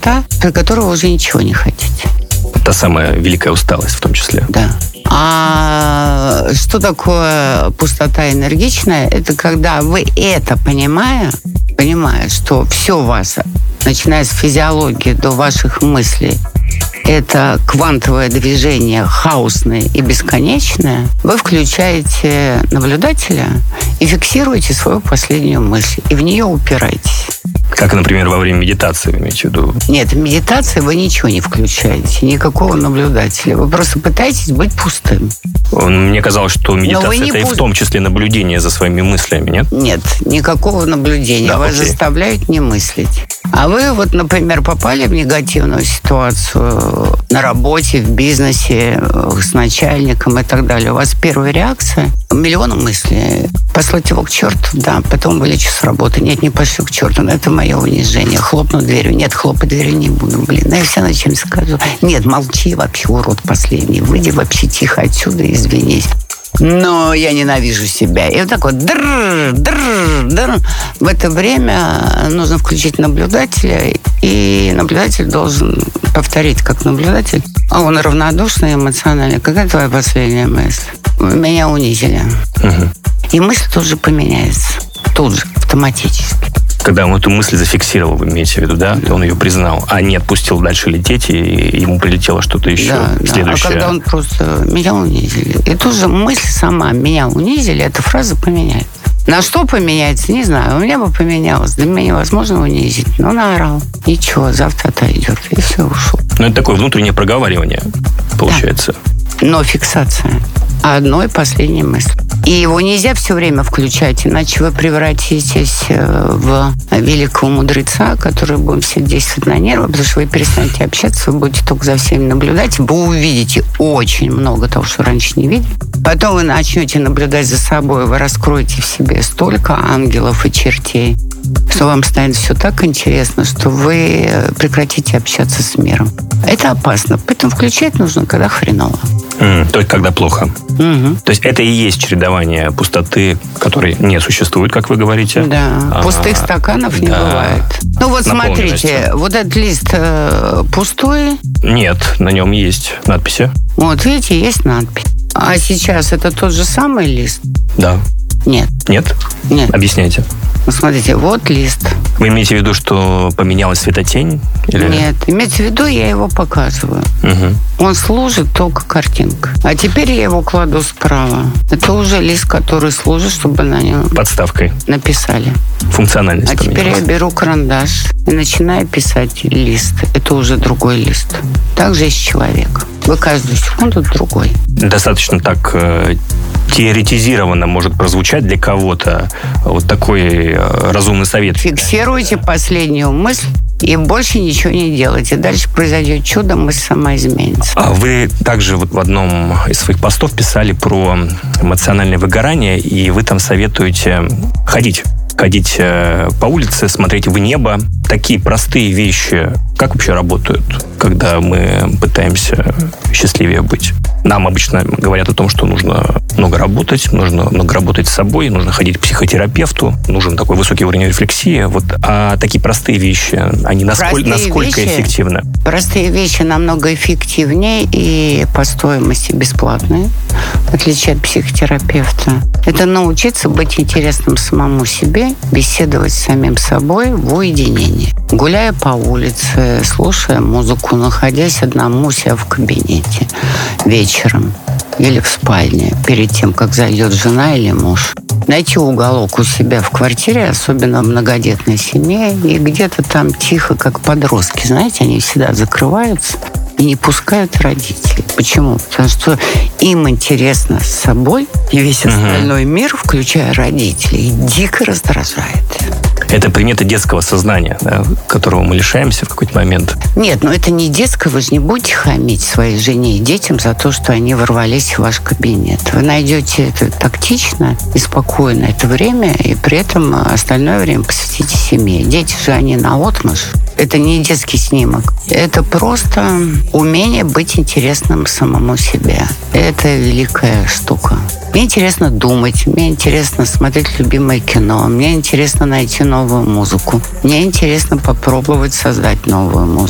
пустота, при которой вы уже ничего не хотите. Та самая великая усталость в том числе. Да. А что такое пустота энергичная? Это когда вы это понимая, что все у вас, начиная с физиологии до ваших мыслей, это квантовое движение, хаосное и бесконечное, вы включаете наблюдателя и фиксируете свою последнюю мысль, и в нее упираетесь. Как, например, во время медитации, вы имеете в виду? Нет, в медитации вы ничего не включаете, никакого наблюдателя. Вы просто пытаетесь быть пустым. Мне казалось, что медитация это и в том числе наблюдение за своими мыслями, нет? Нет, никакого наблюдения. Да, вас заставляют не мыслить. А вы, вот, например, попали в негативную ситуацию на работе, в бизнесе, с начальником и так далее. У вас первая реакция – миллион мыслей. Послать его к черту? Да. Потом вылечу с работы. Нет, не пошлю к черту. Но это мое унижение. Хлопну дверью. Нет, хлопать дверью не буду. Блин, я все на чем скажу. Нет, молчи вообще, урод последний. Выйди вообще тихо отсюда и извинись. Но я ненавижу себя. И вот так вот др. В это время нужно включить наблюдателя, и наблюдатель должен повторить как наблюдатель. А он равнодушный, эмоциональный. Какая твоя последняя мысль? Меня унизили. Угу. И мысль тут же поменяется. Тут же, автоматически. Когда он эту мысль зафиксировал, вы имеете в виду, да? Он ее признал, а не отпустил дальше лететь, и ему прилетело что-то еще следующее. Да. А когда он просто меня унизили. И тут же мысль сама «меня унизили», эта фраза поменяется. На что поменяется, не знаю. У меня бы поменялось. Для меня невозможно унизить. Но наорал. Ничего, завтра отойдет. И все, ушел. Ну, это такое внутреннее проговаривание, получается. Да. Но фиксация одной последней мысли. И его нельзя все время включать, иначе вы превратитесь в великого мудреца, который будет всех действовать на нервы, потому что вы перестанете общаться, вы будете только за всеми наблюдать, вы увидите очень много того, что раньше не видели. Потом вы начнете наблюдать за собой, вы раскроете в себе столько ангелов и чертей, что вам станет все так интересно, что вы прекратите общаться с миром. Это опасно, поэтому включать нужно, когда хреново. То есть, когда плохо. Угу. То есть, это и есть чередование пустоты, которой не существует, как вы говорите. Да, пустых стаканов не бывает. Ну вот смотрите, вот этот лист пустой. Нет, на нем есть надписи. Вот, видите, есть надпись. А сейчас это тот же самый лист? Да. Нет. Нет? Нет. Объясняйте. Ну, смотрите, вот лист. Вы имеете в виду, что поменялась светотень? Или... Нет, имеется в виду, я его показываю. Угу. Он служит только картинка. А теперь я его кладу справа. Это уже лист, который служит, чтобы на нем... Подставкой. Написали. Функциональность. А теперь я беру карандаш и начинаю писать лист. Это уже другой лист. Так же и с человеком. Вы каждую секунду другой. Достаточно так теоретизированно может прозвучать для кого-то вот такой разумный совет. Фиксируйте последнюю мысль и больше ничего не делайте. Дальше произойдет чудо, мысль сама изменится. А вы также вот в одном из своих постов писали про эмоциональное выгорание, и вы там советуете ходить по улице, смотреть в небо. Такие простые вещи, как вообще работают, когда мы пытаемся счастливее быть? Нам обычно говорят о том, что нужно много работать с собой, нужно ходить к психотерапевту, нужен такой высокий уровень рефлексии. Вот, а такие простые вещи, они насколько эффективны? Простые вещи намного эффективнее и по стоимости бесплатные, в отличие от психотерапевта. Это научиться быть интересным самому себе, беседовать с самим собой в уединении. Гуляя по улице, слушая музыку, находясь одному у себя в кабинете вечером или в спальне, перед тем, как зайдет жена или муж. Найти уголок у себя в квартире, особенно в многодетной семье, и где-то там тихо, как подростки. Знаете, они всегда закрываются и не пускают родителей. Почему? Потому что им интересно с собой, и весь остальной мир, включая родителей, дико раздражает. Это примета детского сознания, да, которого мы лишаемся в какой-то момент. Нет, это не детское. Вы же не будете хамить своей жене и детям за то, что они ворвались в ваш кабинет. Вы найдете это тактично и спокойно это время, и при этом остальное время посвятите семье. Дети же, они наотмашь. Это не детский снимок. Это просто умение быть интересным самому себе. Это великая штука. Мне интересно думать, мне интересно смотреть любимое кино, мне интересно найти новую музыку, мне интересно попробовать создать новую музыку.